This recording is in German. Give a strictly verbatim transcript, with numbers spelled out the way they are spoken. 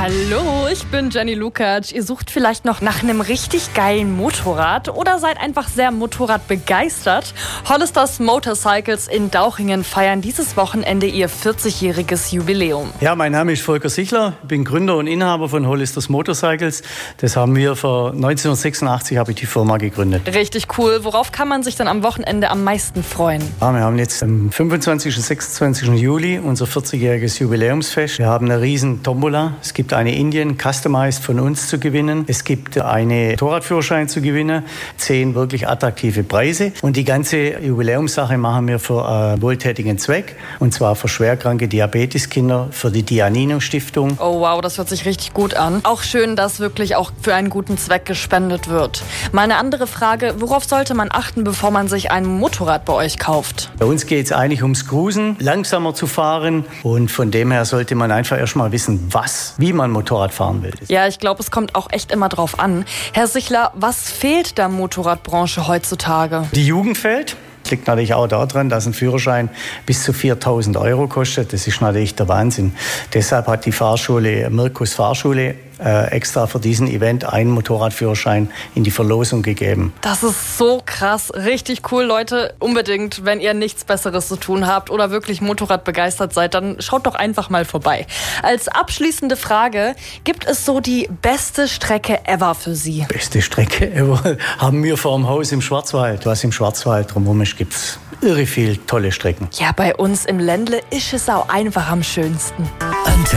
Hallo, ich bin Jenny Lukacs. Ihr sucht vielleicht noch nach einem richtig geilen Motorrad oder seid einfach sehr motorradbegeistert. Hollisters Motorcycles in Dauchingen feiern dieses Wochenende ihr vierzigjähriges Jubiläum. Ja, mein Name ist Volker Sichler, bin Gründer und Inhaber von Hollisters Motorcycles. Das haben wir vor neunzehnhundertsechsundachtzig habe ich die Firma gegründet. Richtig cool. Worauf kann man sich dann am Wochenende am meisten freuen? Ja, wir haben jetzt am fünfundzwanzigsten und sechsundzwanzigsten Juli unser vierzigjähriges Jubiläumsfest. Wir haben eine riesen Tombola. Es gibt eine Indien Customized von uns zu gewinnen. Es gibt einen Motorradführerschein zu gewinnen. Zehn wirklich attraktive Preise. Und die ganze Jubiläumssache machen wir für einen wohltätigen Zweck. Und zwar für schwerkranke Diabeteskinder, für die Dianino Stiftung. Oh wow, das hört sich richtig gut an. Auch schön, dass wirklich auch für einen guten Zweck gespendet wird. Mal eine andere Frage, worauf sollte man achten, bevor man sich ein Motorrad bei euch kauft? Bei uns geht es eigentlich ums Cruisen, langsamer zu fahren. Und von dem her sollte man einfach erstmal wissen, was, wie man Motorrad fahren will. Ja, ich glaube, es kommt auch echt immer drauf an. Herr Sichler, was fehlt der Motorradbranche heutzutage? Die Jugend fehlt. Liegt natürlich auch daran, dass ein Führerschein bis zu viertausend Euro kostet. Das ist natürlich der Wahnsinn. Deshalb hat die Fahrschule, Mirkus Fahrschule, äh, extra für diesen Event einen Motorradführerschein in die Verlosung gegeben. Das ist so krass. Richtig cool, Leute. Unbedingt, wenn ihr nichts Besseres zu tun habt oder wirklich Motorrad begeistert seid, dann schaut doch einfach mal vorbei. Als abschließende Frage, gibt es so die beste Strecke ever für Sie? Beste Strecke ever haben wir vor dem Haus im Schwarzwald. Was im Schwarzwald drumherum ist, gibt es irre viel tolle Strecken. Ja, bei uns im Ländle ist es auch einfach am schönsten.